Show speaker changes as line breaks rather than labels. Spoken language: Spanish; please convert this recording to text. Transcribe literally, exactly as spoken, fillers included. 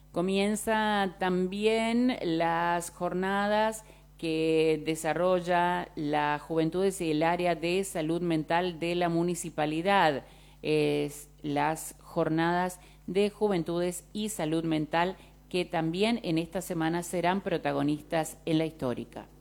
Comienza también las jornadas que desarrolla la Juventudes y el área de salud mental de la municipalidad. Es las jornadas de Juventudes y Salud Mental que también en esta semana serán protagonistas en la histórica.